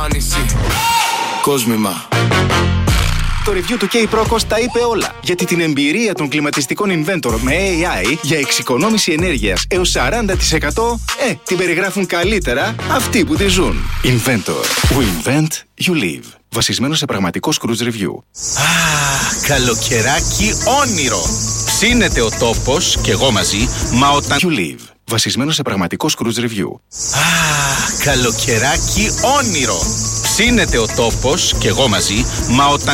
νησί. Κόσμημα. Το review του K-Procos τα είπε όλα. Γιατί την εμπειρία των κλιματιστικών Inventor με AI για εξοικονόμηση ενέργειας έως 40% την περιγράφουν καλύτερα αυτοί που τη ζουν. Inventor. We invent, you live. Βασισμένο σε πραγματικό Scrooge Review. Καλοκαιράκι όνειρο. Ψήνεται ο τόπος και εγώ μαζί, μα όταν... You live. Βασισμένο σε πραγματικό Scrooge Review. Καλοκαιράκι όνειρο. Ψήνεται ο τόπος και εγώ μαζί, μα όταν...